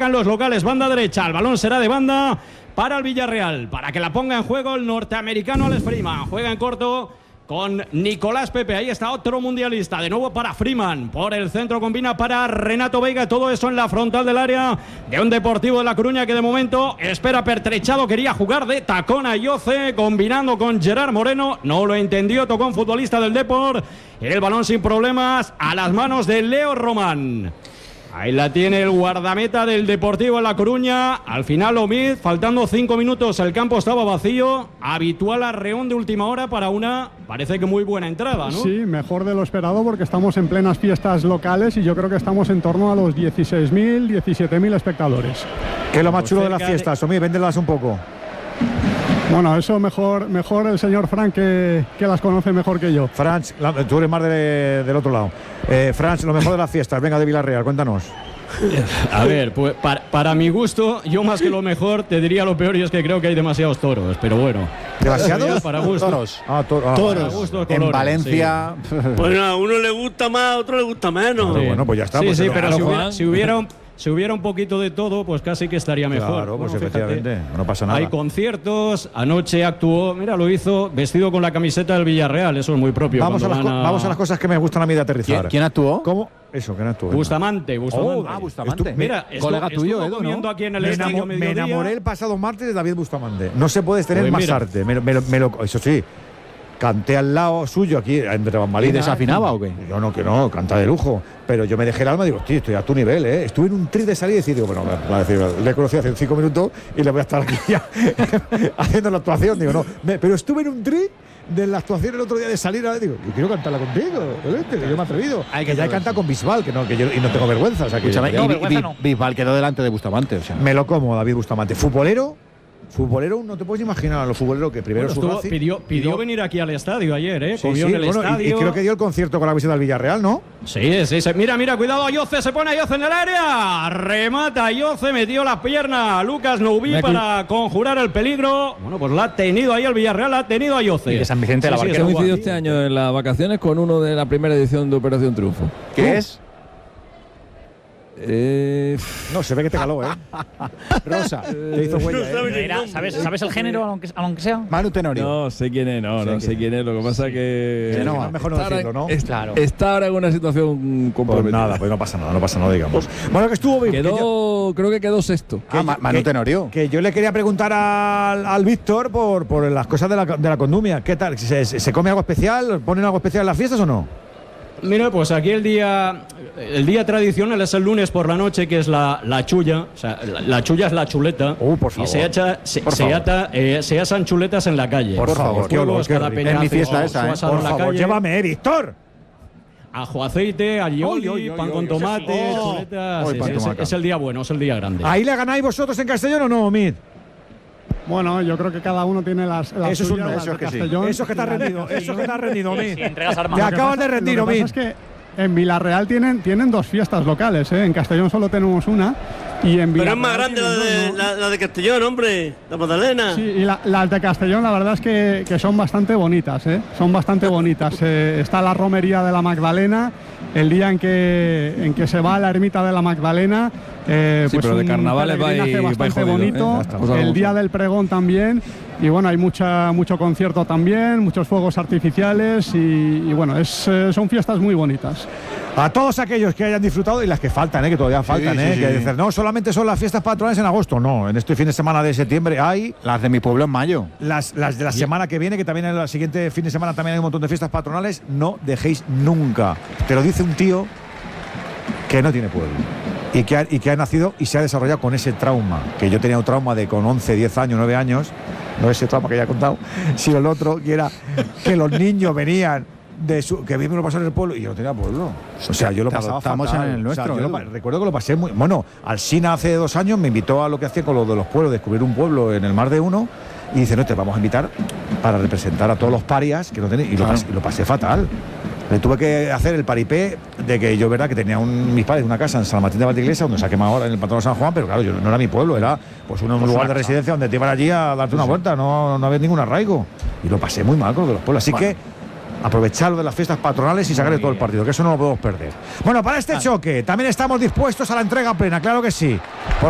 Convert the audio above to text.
Atacan los locales, banda derecha. El balón será de banda para el Villarreal, para que la ponga en juego el norteamericano Alex Freeman. Juega en corto con Nicolás Pepe. Ahí está otro mundialista. De nuevo para Freeman. Por el centro combina para Renato Veiga. Todo eso en la frontal del área de un Deportivo de La Coruña que de momento espera pertrechado. Quería jugar de tacón a Yoce, combinando con Gerard Moreno. No lo entendió. Tocó un futbolista del Depor. El balón sin problemas a las manos de Leo Román. Ahí la tiene el guardameta del Deportivo de La Coruña. Al final Omid, faltando 5 minutos, el campo estaba vacío. Habitual arreón de última hora para una, parece que muy buena entrada, ¿no? Sí, mejor de lo esperado porque estamos en plenas fiestas locales y yo creo que estamos en torno a los 16.000, 17.000 espectadores. ¿Qué es lo más chulo de las fiestas, Omid? Véndelas un poco. Bueno, eso mejor el señor Frank que las conoce mejor que yo. Franz, tú eres más del otro lado. Franz, lo mejor de las fiestas, venga, de Villarreal, cuéntanos. A ver, pues para mi gusto, yo más que lo mejor te diría lo peor y es que creo que hay demasiados toros, pero bueno. ¿Demasiados? Para gusto. Toros. Toros. Gusto, en Valencia. Sí. Pues a uno le gusta más, a otro le gusta menos. Sí. Bueno, pues ya está. Sí, pues sí, pero claro, si hubiera un poquito de todo, pues casi que estaría mejor. Claro, pues bueno, efectivamente, no pasa nada. Hay conciertos, anoche actuó, mira, lo hizo vestido con la camiseta del Villarreal, eso es muy propio. Vamos a las cosas que me gustan a mí de aterrizar. ¿Quién actuó? ¿Cómo? Eso, ¿quién actuó? Bustamante. Bustamante. Mira, colega tuyo, Edu, comiendo aquí en el me enamoré el pasado martes de David Bustamante. No se puede tener Pues más mira. arte. Eso sí, canté al lado suyo aquí entre bambalinas. ¿Y desafinaba o qué? Yo no, que no, canta de lujo. Pero yo me dejé el alma y digo, tío, estoy a tu nivel, ¿eh? Estuve en un tri de salida y digo, bueno, va a decir, le he conocido hace 5 minutos y le voy a estar aquí ya haciendo la actuación. Digo, no, pero estuve en un tri de la actuación el otro día de salir, digo, yo quiero cantarla contigo, que yo me he atrevido. Que ya he cantado con Bisbal, que yo y no tengo vergüenza. O sea, que Bisbal quedó delante de Bustamante. O sea. me lo como, David Bustamante. Futbolero, no te puedes imaginar a los futboleros que primero pidió venir aquí al estadio ayer, Sí, comió sí, en el bueno, estadio. y creo que dio el concierto con la visita del Villarreal, ¿no? Sí. Mira, cuidado, Ayoce, se pone Ayoce en el área. Remata Ayoce, metió la pierna a Lucas Noubi para conjurar el peligro. Bueno, pues la ha tenido ahí el Villarreal, la ha tenido Ayoce. Y de San Vicente de la Barquera. He coincidido este año en las vacaciones con uno de la primera edición de Operación Triunfo. ¿Qué es? No, se ve que te caló, ¿eh? Rosa, te hizo huella, ¿Sabes el género, aunque sea? Manu Tenorio. No sé quién es, no sé quién es. Lo que pasa que no, mejor no decirlo, ¿no? Claro. Está ahora en una situación Pues comprometida. nada, pues no pasa nada, digamos. Bueno, que estuvo bien. Creo que quedó sexto. Manu Tenorio. Que yo le quería preguntar al Víctor por las cosas de la condumia. ¿Qué tal? ¿Se come algo especial? ¿Ponen algo especial en las fiestas o no? Mira, pues aquí el día tradicional es el lunes por la noche, que es la chulla. O sea, la chulla es la chuleta. Por favor. Y se asan chuletas en la calle. Por favor, qué olor, qué rico. Es mi fiesta esa, ¿eh? Por favor, llévame, Víctor. Ajo, aceite, alioli, pan con tomate, chuletas. Es el día bueno, es el día grande. ¿Ahí le ganáis vosotros en Castellón o no, Omid? Bueno, yo creo que cada uno tiene las Eso suyas, es las de que sí. Castellón. Eso que te has rendido, Omid. entregas armas. Te acabas de rendir, Lo que Omid. pasa es que en Villarreal tienen 2 fiestas locales, ¿eh? En Castellón solo tenemos una. Y en Pero es más Villarreal grande la de Castellón, hombre. La Magdalena. Sí, y las de Castellón la verdad es que son bastante bonitas, ¿eh? Son bastante bonitas. Está la romería de la Magdalena, el día en que se va a la ermita de la Magdalena. Sí, pues pero de carnavales peregrinaje bastante jodido, bonito. El día del pregón también. Y bueno, hay mucho concierto también, muchos fuegos artificiales y bueno, son fiestas muy bonitas. A todos aquellos que hayan disfrutado y las que faltan, que todavía faltan, sí. que dicen, no, solamente son las fiestas patronales en agosto. No, en este fin de semana de septiembre hay Las de mi pueblo en mayo. las de la semana que viene, que también en el siguiente fin de semana también hay un montón de fiestas patronales. No dejéis nunca. Te lo dice un tío que no tiene pueblo y que ha nacido y se ha desarrollado con ese trauma. Que yo tenía un trauma de con 11, 10 años, 9 años, no ese trauma que ya he contado, sino el otro, que era que los niños venían que a mí me lo pasó en el pueblo y yo no tenía pueblo. O sea, yo lo pasaba Estamos fatal. en el nuestro. O sea, recuerdo que lo pasé muy... Bueno, Alsina hace 2 años me invitó a lo que hacía con lo de los pueblos, descubrir un pueblo en el Mar de Uno, y dice, no, te vamos a invitar para representar a todos los parias que no tenéis. Y lo pasé fatal. Le tuve que hacer el paripé de que yo, verdad, que tenía mis padres una casa en San Martín de Valdeiglesia, donde saqué ahora en el Patrón de San Juan, pero claro, no era mi pueblo, era pues un lugar de residencia donde te iban allí a darte una vuelta, no había ningún arraigo. Y lo pasé muy mal con lo de los pueblos. Así que aprovechar de las fiestas patronales y sacarle todo el partido, que eso no lo podemos perder. Bueno, para este choque también estamos dispuestos a la entrega plena, claro que sí.